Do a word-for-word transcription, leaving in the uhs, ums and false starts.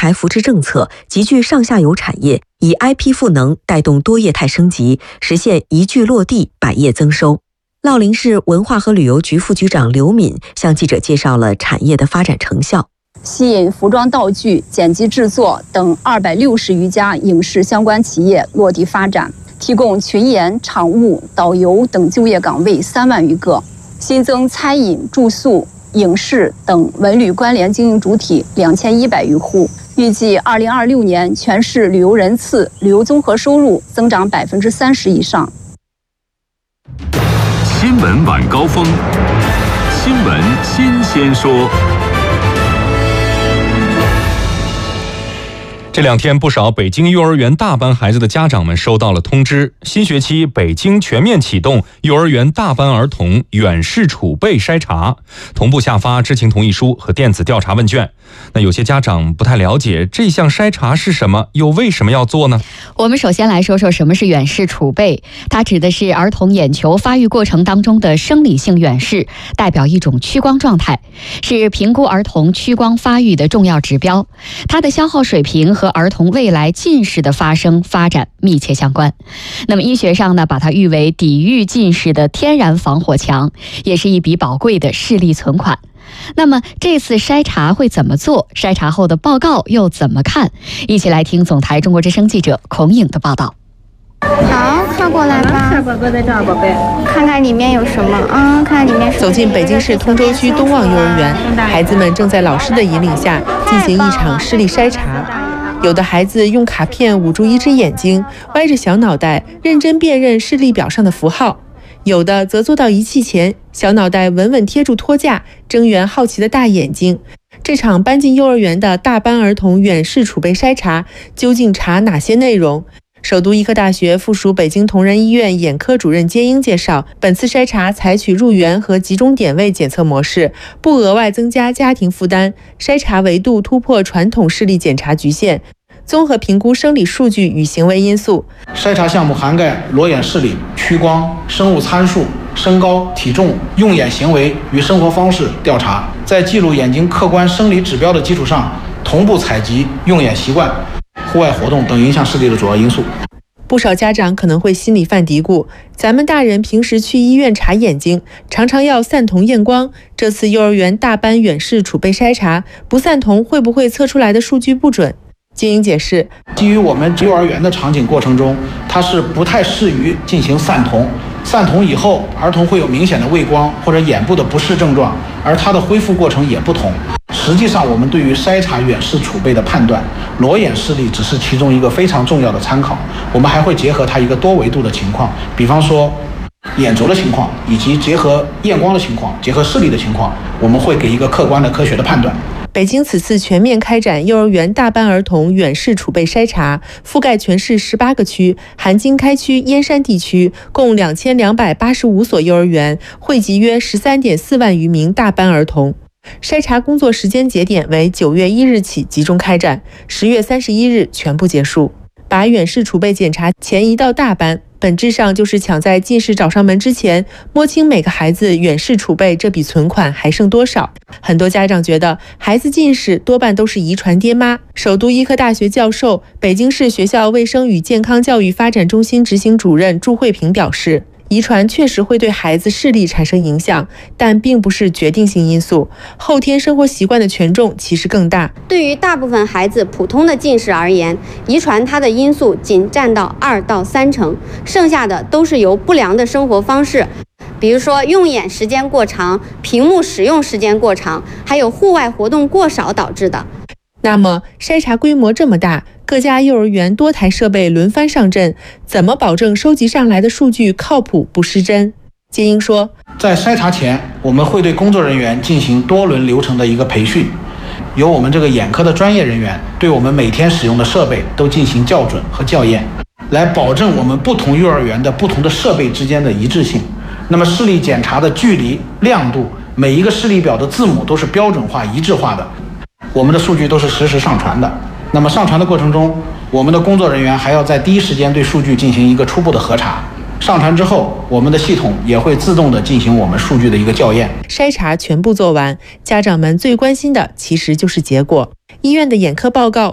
台扶持政策，集聚上下游产业，以 I P 赋能带动多业态升级，实现一句落地，百业增收。乐陵市文化和旅游局副局长刘敏向记者介绍了产业的发展成效。 吸引服装道具、剪辑制作等二百六十余家影视相关企业落地发展，提供群演、场务、导游等就业岗位三万余个，新增餐饮、住宿、影视等文旅关联经营主体两千一百余户。预计二零二六年全市旅游人次、旅游综合收入增长百分之三十以上。 新闻晚高峰，新闻新鲜说。 这两天，不少北京幼儿园大班孩子的家长们收到了通知，新学期北京全面启动幼儿园大班儿童远视储备筛查，同步下发知情同意书和电子调查问卷。那有些家长不太了解这项筛查是什么，又为什么要做呢？ 我们首先来说说什么是远视储备。它指的是儿童眼球发育过程当中的生理性远视，代表一种屈光状态，是评估儿童屈光发育的重要指标。它的消耗水平和儿童未来近视的发生发展密切相关。那么医学上呢，把它誉为抵御近视的天然防火墙，也是一笔宝贵的视力存款。那么这次筛查会怎么做？筛查后的报告又怎么看？一起来听总台中国之声记者孔颖的报道。 好，靠过来吧。是宝贝在这儿，宝贝。看看里面有什么啊、嗯？看看里面。 走进北京市通州区东望幼儿园，孩子们正在老师的引领下进行一场视力筛查。有的孩子用卡片捂住一只眼睛，歪着小脑袋，认真辨认视力表上的符号；有的则坐到仪器前，小脑袋稳稳贴住托架，睁圆好奇的大眼睛。这场搬进幼儿园的大班儿童远视储备筛查究竟查哪些内容？首都医科大学附属北京同仁医院眼科主任接英介绍，本次筛查采取入园和集中点位检测模式，不额外增加家庭负担，筛查维度突破传统视力检查局限，综合评估生理数据与行为因素。 筛查项目涵盖裸眼视力、屈光、生物参数、身高、体重、用眼行为与生活方式调查，在记录眼睛客观生理指标的基础上，同步采集用眼习惯、户外活动等影响视力的主要因素。 不少家长可能会心里犯嘀咕，咱们大人平时去医院查眼睛，常常要散瞳验光，这次幼儿园大班远视储备筛查，不散瞳会不会测出来的数据不准？接英解释， 基于我们幼儿园的场景过程中，它是不太适于进行散瞳。散瞳以后，儿童会有明显的畏光或者眼部的不适症状，而它的恢复过程也不同。实际上，我们对于筛查远视储备的判断，裸眼视力只是其中一个非常重要的参考，我们还会结合它一个多维度的情况，比方说眼轴的情况，以及结合验光的情况，结合视力的情况，我们会给一个客观的科学的判断。 北京此次全面开展幼儿园大班儿童远视储备筛查，覆盖全市十八个区，含经开区、燕山地区，共两千两百八十五所幼儿园，惠及约十三点四万余名大班儿童。筛查工作时间节点为九月一日起集中开展，十月三十一日全部结束。把远视储备检查前移到大班，本质上就是抢在近视找上门之前，摸清每个孩子远视储备这笔存款还剩多少。很多家长觉得孩子近视多半都是遗传爹妈。首都医科大学教授、北京市学校卫生与健康教育发展中心执行主任祝慧平表示，遗传确实会对孩子视力产生影响，但并不是决定性因素，后天生活习惯的权重其实更大。 对于大部分孩子普通的近视而言，遗传它的因素仅占到二到三成，剩下的都是由不良的生活方式，比如说用眼时间过长、屏幕使用时间过长，还有户外活动过少导致的。 那么筛查规模这么大，各家幼儿园多台设备轮番上阵，怎么保证收集上来的数据靠谱不失真？接英说， 在筛查前，我们会对工作人员进行多轮流程的一个培训，由我们这个眼科的专业人员对我们每天使用的设备都进行校准和校验，来保证我们不同幼儿园的不同的设备之间的一致性。那么视力检查的距离、亮度，每一个视力表的字母都是标准化、一致化的，我们的数据都是实时上传的。那么上传的过程中，我们的工作人员还要在第一时间对数据进行一个初步的核查。上传之后，我们的系统也会自动的进行我们数据的一个校验。 筛查全部做完，家长们最关心的其实就是结果。医院的眼科报告